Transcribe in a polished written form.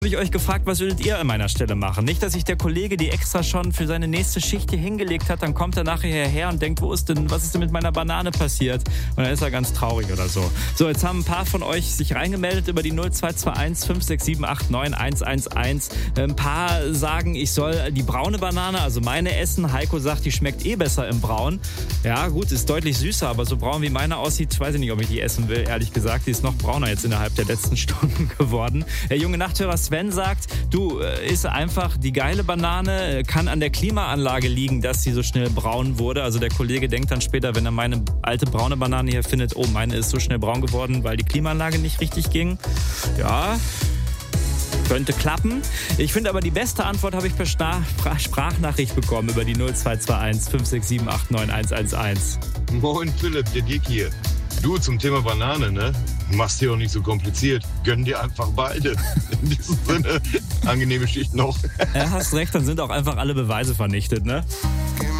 Habe ich euch gefragt, was würdet ihr an meiner Stelle machen? Nicht, dass sich der Kollege, die extra schon für seine nächste Schicht hier hingelegt hat, dann kommt er nachher her und denkt, was ist denn mit meiner Banane passiert? Und dann ist er ganz traurig oder so. So, jetzt haben ein paar von euch sich reingemeldet über die 0221 567 89 111. Ein paar sagen, ich soll die braune Banane, also meine essen. Heiko sagt, die schmeckt eh besser im Braun. Ja gut, ist deutlich süßer, aber so braun wie meine aussieht, weiß ich nicht, ob ich die essen will, ehrlich gesagt. Die ist noch brauner jetzt innerhalb der letzten Stunden geworden. Der junge Nachthörer Sven sagt, du, isst einfach die geile Banane, kann an der Klimaanlage liegen, dass sie so schnell braun wurde. Also der Kollege denkt dann später, wenn er meine alte braune Banane hier findet, oh, meine ist so schnell braun geworden, weil die Klimaanlage nicht richtig ging. Ja, könnte klappen. Ich finde aber, die beste Antwort habe ich per Sprachnachricht bekommen über die 0221 567 89 111. Moin Philipp, der Dick hier. Du, zum Thema Banane, ne? Machst dir auch nicht so kompliziert. Gönn dir einfach beide. In diesem Sinne, angenehme Schicht noch. Ja, hast recht, dann sind auch einfach alle Beweise vernichtet, ne?